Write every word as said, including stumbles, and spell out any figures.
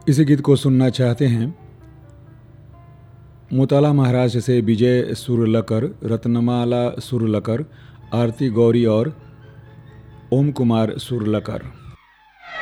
इसी गीत को सुनना चाहते हैं मुताला महाराज से विजय सुरलकर, रत्नमाला सुरलकर, आरती गौरी और ओम कुमार सुरलकर।